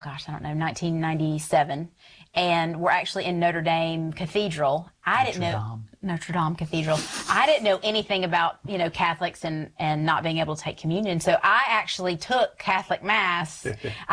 gosh, I don't know, 1997. And we're actually in Notre Dame Cathedral. Notre Dame Cathedral. I didn't know anything about, Catholics and not being able to take communion. So I actually took Catholic Mass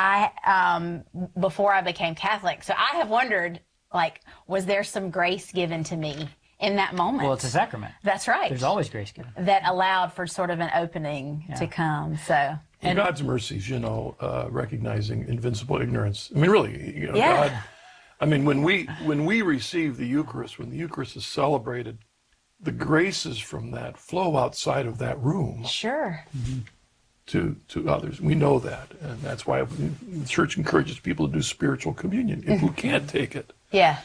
before I became Catholic. So I have wondered, was there some grace given to me in that moment? Well, it's a sacrament. That's right. There's always grace given. That allowed for sort of an opening to come. So. And God's mercies, recognizing invincible ignorance. I mean, really, God. I mean, when we receive the Eucharist, when the Eucharist is celebrated, the graces from that flow outside of that room. Sure. To others. We know that, and that's why the Church encourages people to do spiritual communion who can't take it. Yeah.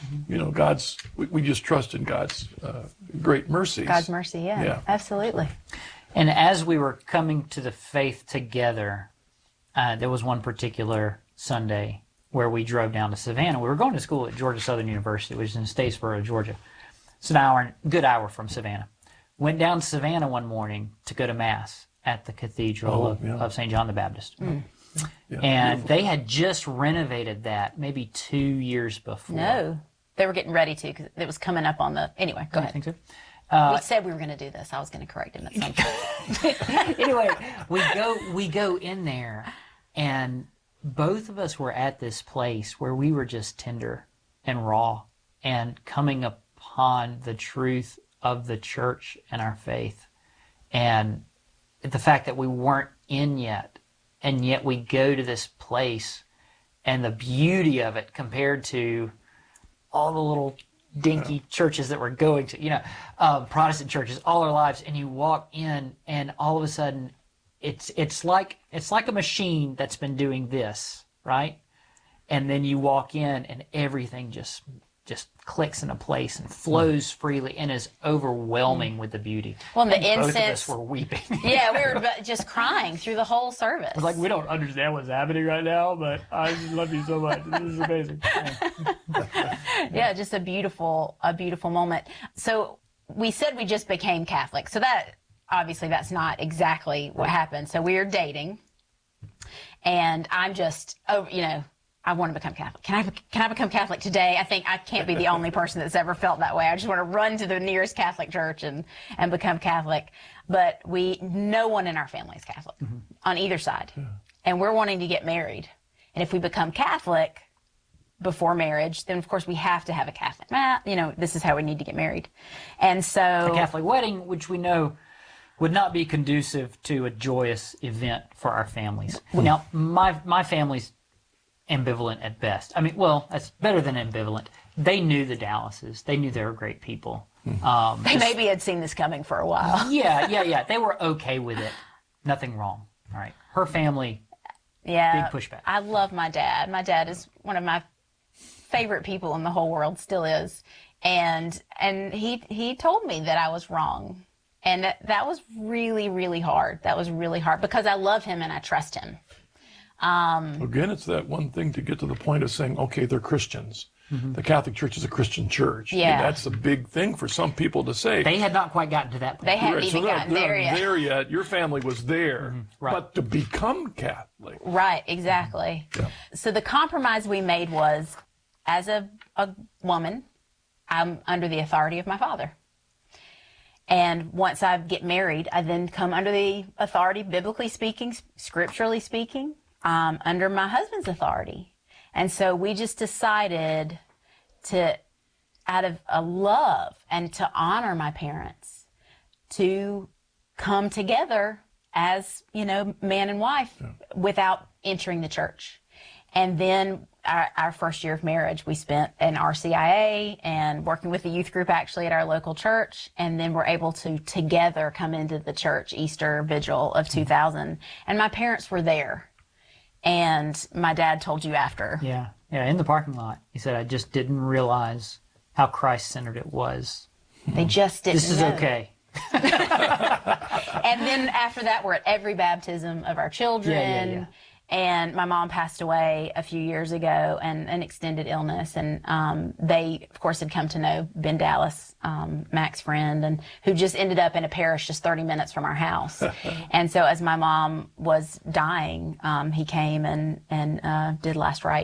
We just trust in God's great mercies. God's mercy, yeah. Absolutely. And as we were coming to the faith together, there was one particular Sunday where we drove down to Savannah. We were going to school at Georgia Southern University, which is in Statesboro, Georgia. It's a good hour from Savannah. Went down to Savannah one morning to go to Mass at the Cathedral of St. John the Baptist. Yeah, and beautiful. they had just renovated that maybe 2 years before. No, they were getting ready to, because it was coming up on the... Anyway, go ahead. I think so. We said we were going to do this. I was going to correct him at some point. Anyway, we go in there, and both of us were at this place where we were just tender and raw and coming upon the truth of the church and our faith. And the fact that we weren't in yet, and yet we go to this place, and the beauty of it compared to all the little dinky churches that we're going to, Protestant churches all our lives, and you walk in, and all of a sudden, it's like a machine that's been doing this, right? And then you walk in, and everything just clicks into place and flows freely and is overwhelming with the beauty. Well, the and incense. Both of us were weeping. Yeah, we were just crying through the whole service. It's like, we don't understand what's happening right now, but I just love you so much. This is amazing. Yeah, just a beautiful moment. So we said we just became Catholic. So that, obviously, that's not exactly what happened. So we were dating, and I'm just, I want to become Catholic. Can I become Catholic today? I think I can't be the only person that's ever felt that way. I just want to run to the nearest Catholic church and become Catholic. But no one in our family is Catholic on either side. Yeah. And we're wanting to get married. And if we become Catholic before marriage, then of course we have to have a Catholic mass. This is how we need to get married. And so a Catholic wedding, which we know would not be conducive to a joyous event for our families. Now, my family's ambivalent at best. I mean, well, that's better than ambivalent. They knew the Dallases. They knew they were great people. They maybe had seen this coming for a while. Yeah. They were okay with it. Nothing wrong. All right. Her family, big pushback. I love my dad. My dad is one of my favorite people in the whole world, still is. And he told me that I was wrong. And that was really, really hard. That was really hard because I love him and I trust him. Again, it's that one thing to get to the point of saying, okay, they're Christians. Mm-hmm. The Catholic Church is a Christian church. Yeah. And that's a big thing for some people to say. They had not quite gotten to that point. They hadn't even gotten there yet. There yet. Your family was there. Mm-hmm. Right. But to become Catholic. Right, exactly. Yeah. So the compromise we made was, as a woman, I'm under the authority of my father. And once I get married, I then come under the authority, biblically speaking, scripturally speaking, under my husband's authority. And so we just decided to, out of a love and to honor my parents, to come together as, man and wife without entering the church. And then our first year of marriage, we spent in RCIA and working with the youth group actually at our local church. And then we're able to together come into the church Easter Vigil of 2000. And my parents were there. And my dad told you after. Yeah, in the parking lot. He said, I just didn't realize how Christ-centered it was. They just didn't This is know. okay. And then after that, we're at every baptism of our children. Yeah. And my mom passed away a few years ago, and an extended illness. And they, of course, had come to know Ben Dallas, Mac's friend, and who just ended up in a parish just 30 minutes from our house. And so as my mom was dying, he came and did last rites